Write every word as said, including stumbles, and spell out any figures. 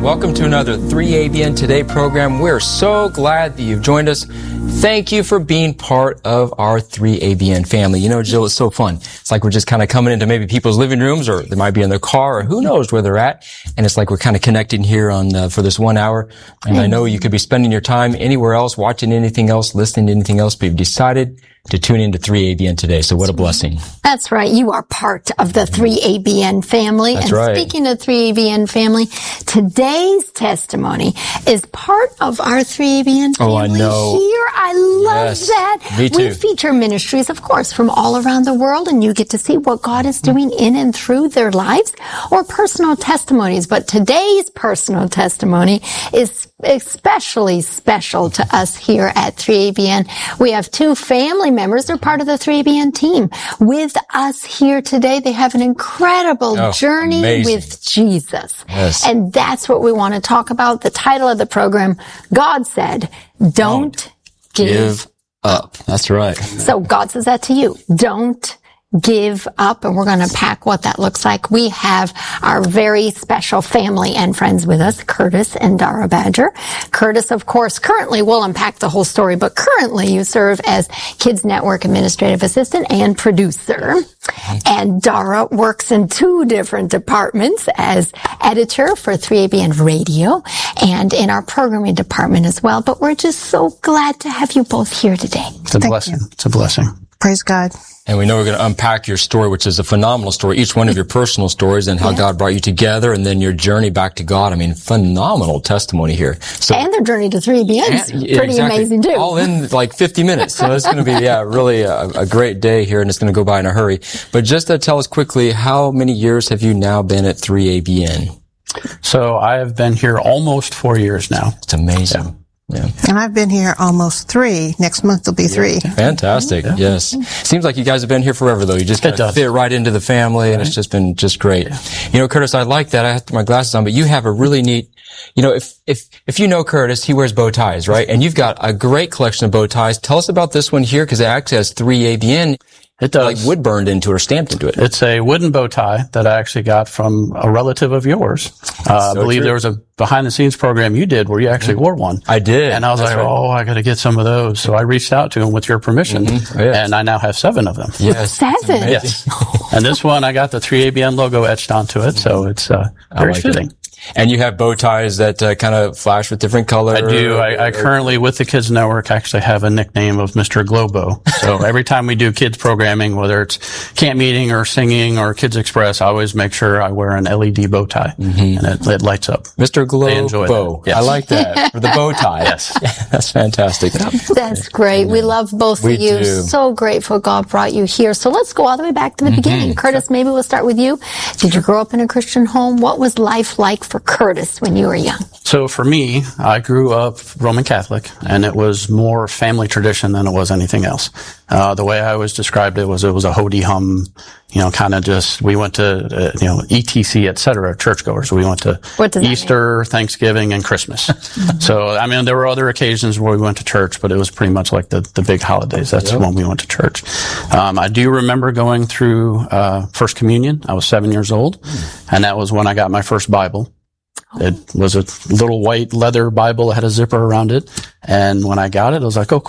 Welcome to another three A B N Today program. We're so glad that you've joined us. Thank you for being part of our three A B N family. You know, Jill, it's so fun. It's like we're just kind of coming into maybe people's living rooms, or they might be in their car, or who knows where they're at. And it's like we're kind of connecting here on uh, for this one hour. And I know you could be spending your time anywhere else, watching anything else, listening to anything else, but you've decided to tune into three A B N today. So what a blessing. That's right. You are part of the three A B N family. That's and right. Speaking of three A B N family, today's testimony is part of our three A B N family Oh, I know. here. I love Yes, that. me too. We feature ministries, of course, from all around the world, and you get to see what God is doing in and through their lives, or personal testimonies. But today's personal testimony is especially special to us here at three A B N. We have two family members. They're part of the three A B N team with us here today. They have an incredible Oh, journey amazing. with Jesus. Yes. And that's what we want to talk about. The title of the program, God said, don't, Don't give, Give up. That's right. So God says that to you. Don't give up. And we're going to unpack what that looks like. We have our very special family and friends with us, Curtis and Dara Badger. Curtis, of course, currently, we'll unpack the whole story, but currently you serve as Kids Network Administrative Assistant and Producer. And Dara works in two different departments as editor for three A B N Radio and in our programming department as well. But we're just so glad to have you both here today. It's a Thank blessing. you. It's a blessing. Praise God. And we know we're going to unpack your story, which is a phenomenal story, each one of your personal stories and how Yeah. God brought you together, and then your journey back to God. I mean, phenomenal testimony here. So, And their journey to three A B N is and- pretty exactly. amazing too. All in like fifty minutes. So it's going to be, yeah, really a, a great day here, and it's going to go by in a hurry. But just to tell us quickly, how many years have you now been at three A B N? So I have been here almost four years now. It's amazing. Yeah. And I've been here almost three. Next month will be three. Fantastic. Yes. Seems like you guys have been here forever, though. You just kind It of does. fit right into the family, and it's just been just great. You know, Curtis, I like that. I have my glasses on, but you have a really neat, you know, if, if, if you know Curtis, he wears bow ties, right? And you've got a great collection of bow ties. Tell us about this one here, because it actually has three A B N, It does. like wood burned into it or stamped into it. It's a wooden bow tie that I actually got from a relative of yours. Uh, So I believe true. there was a behind the scenes program you did where you actually wore one. I did. And I was That's like, right. oh, I got to get some of those. So I reached out to him with your permission. Oh, yes. And I now have seven of them. Yes. Seven. Yes. And this one, I got the three A B N logo etched onto it. So it's uh, very like it. fitting. And you have bow ties that uh, kind of flash with different colors. I do. I, I currently, with the Kids Network, actually have a nickname of Mister Globo. So every time we do kids programming, whether it's camp meeting or singing or Kids Express, I always make sure I wear an L E D bow tie, and it, it lights up. Mister They enjoy Globo. that. Yes. I like that. For the bow tie. Yes. That's fantastic. That's great. We love both We of you. do. So grateful God brought you here. So let's go all the way back to the beginning. Curtis, maybe we'll start with you. Did you grow up in a Christian home? What was life like for Curtis when you were young? So for me, I grew up Roman Catholic, and it was more family tradition than it was anything else. Uh, the way I always described it was it was a hody hum, you know, kind of just, we went to, uh, you know, E T C, et cetera, churchgoers. We went to What does that Easter, Thanksgiving, and Christmas. So, I mean, there were other occasions where we went to church, but it was pretty much like the, the big holidays. That's Yep. when we went to church. Um, I do remember going through, uh, First Communion. I was seven years old, and that was when I got my first Bible. It was a little white leather Bible that had a zipper around it. And when I got it, I was like, oh,